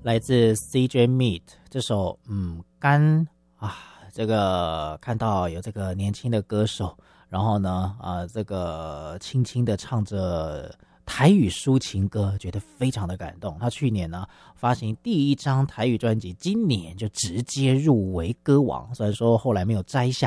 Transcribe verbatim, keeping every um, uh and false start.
来自 C J Meat 这首嗯干啊，这个看到有这个年轻的歌手，然后呢呃这个轻轻的唱着台语抒情歌，觉得非常的感动。他去年呢发行第一张台语专辑，今年就直接入围歌王，虽然说后来没有摘下